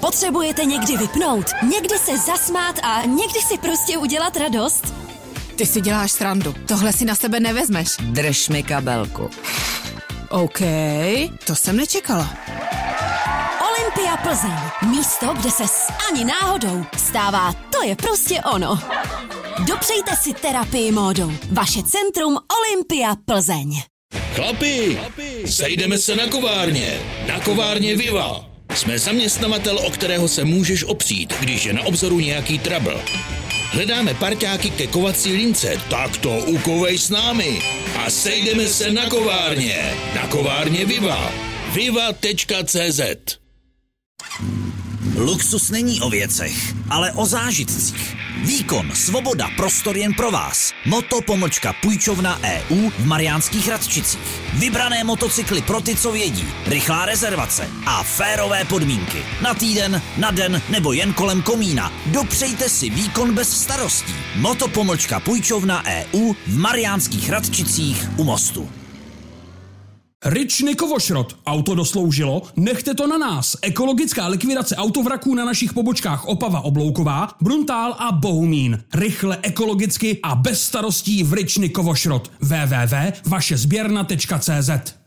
Potřebujete někdy vypnout, někdy se zasmát a někdy si prostě udělat radost? Ty si děláš srandu. Tohle si na sebe nevezmeš. Drž mi kabelku. OK, to jsem nečekala. Olympia Plzeň. Místo, kde se ani náhodou stává, to je prostě ono. Dopřejte si terapii módou. Vaše centrum Olympia Plzeň. Chlapi, sejdeme se na kovárně. Na kovárně Viva. Jsme zaměstnavatel, o kterého se můžeš opřít, když je na obzoru nějaký trouble. Hledáme parťáky ke kovací lince, tak to ukovej s námi. A sejdeme se na kovárně. Na kovárně Viva. Viva.cz. Luxus není o věcech, ale o zážitcích. Výkon, svoboda, prostor jen pro vás. Moto-půjčovna EU v Mariánských Radčicích. Vybrané motocykly pro ty, co vědí. Rychlá rezervace a férové podmínky. Na týden, na den nebo jen kolem komína. Dopřejte si výkon bez starostí. Moto-půjčovna EU v Mariánských Radčicích u mostu. Ryčny Kovošrot. Auto dosloužilo? Nechte to na nás. Ekologická likvidace autovraků na našich pobočkách Opava Oblouková, Bruntál a Bohumín. Rychle, ekologicky a bez starostí v Ryčny Kovošrot. www.vašezběrna.cz